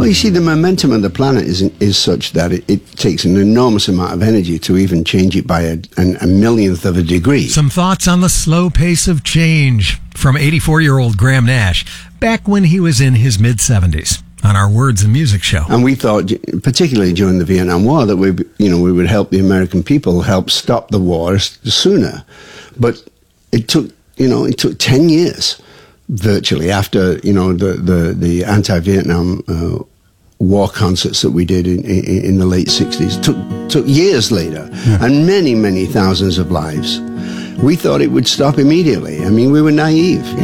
Well, you see, the momentum of the planet is such that it takes an enormous amount of energy to even change it by a millionth of a degree. Some thoughts on the slow pace of change from 84-year-old Graham Nash back when he was in his mid-70s on our Words and Music show. And we thought, particularly during the Vietnam War, that we would help the American people help stop the wars sooner. But it took 10 years virtually after the anti-Vietnam war concerts that we did in the late 60s. Took years later, and many thousands of lives. We thought it would stop immediately. I mean, we were naive.